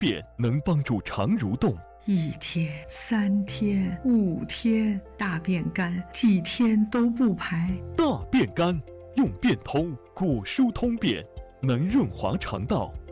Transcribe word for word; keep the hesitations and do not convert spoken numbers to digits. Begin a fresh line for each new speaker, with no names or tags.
便能帮助肠蠕动。
一天、三天、五天，大便干，几天都不排。
大便干，用便通果蔬通便，能润滑肠道。